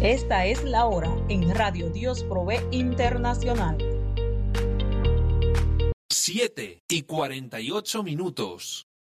Esta es la hora en Radio Dios Provee Internacional. 7:48.